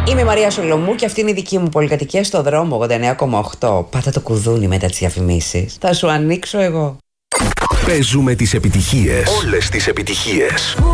Είμαι η Μαρία Σολομού και αυτή είναι η δική μου πολυκατοικία στο δρόμο 89,8. Πάτα το κουδούνι μετά τις διαφημίσεις. Θα σου ανοίξω εγώ. Παίζουμε τις επιτυχίες. Όλες τις επιτυχίες.